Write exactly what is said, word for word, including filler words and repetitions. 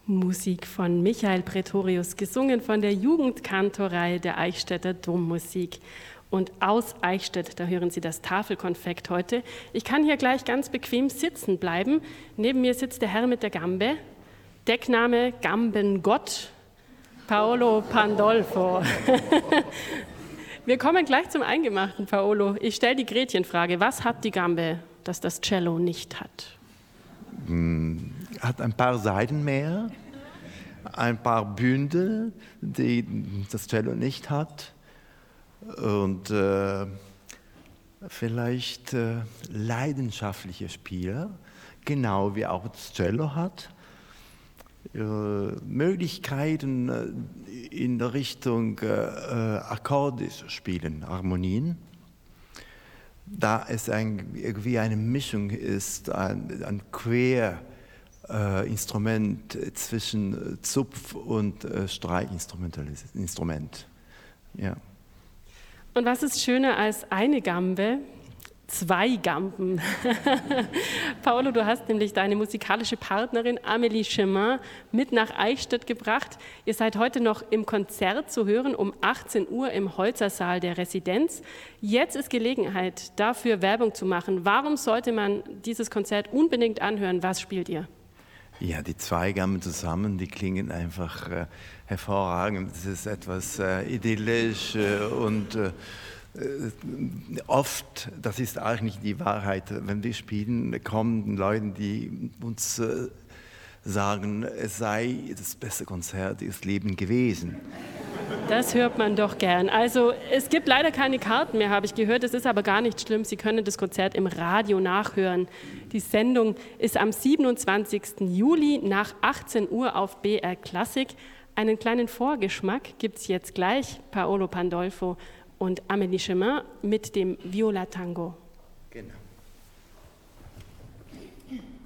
Musik von Michael Pretorius, gesungen von der Jugendkantorei der Eichstätter Dommusik. Und aus Eichstätt, da hören Sie das Tafelkonfekt heute. Ich kann hier gleich ganz bequem sitzen bleiben. Neben mir sitzt der Herr mit der Gambe, Deckname Gambengott, Paolo Pandolfo. Wir kommen gleich zum Eingemachten, Paolo. Ich stelle die Gretchenfrage. Was hat die Gambe, das das Cello nicht hat? Hat ein paar Saiten mehr, ein paar Bündel, die das Cello nicht hat, und äh, vielleicht äh, leidenschaftliche Spieler, genau wie auch das Cello hat. Äh, Möglichkeiten äh, in der Richtung äh, Akkorde spielen, Harmonien. Da es ein, irgendwie eine Mischung ist, ein, ein Querinstrument äh, zwischen Zupf- und äh, Streichinstrument. Ja. Und was ist schöner als eine Gambe? Zwei Gamben. Paolo, du hast nämlich deine musikalische Partnerin Amélie Chemin mit nach Eichstätt gebracht. Ihr seid heute noch im Konzert zu hören um achtzehn Uhr im Holzersaal der Residenz. Jetzt ist Gelegenheit, dafür Werbung zu machen. Warum sollte man dieses Konzert unbedingt anhören? Was spielt ihr? Ja, die zwei Gamben zusammen, die klingen einfach äh, hervorragend. Es ist etwas äh, idyllisch äh, und äh, oft, das ist eigentlich die Wahrheit, wenn wir spielen, kommen Leute, die uns äh, sagen, es sei das beste Konzert ihres Lebens gewesen. Das hört man doch gern. Also es gibt leider keine Karten mehr, habe ich gehört. Das ist aber gar nicht schlimm. Sie können das Konzert im Radio nachhören. Die Sendung ist am siebenundzwanzigsten Juli nach achtzehn Uhr auf B R Klassik. Einen kleinen Vorgeschmack gibt es jetzt gleich. Paolo Pandolfo und Amélie Chemin mit dem Viola Tango. Genau.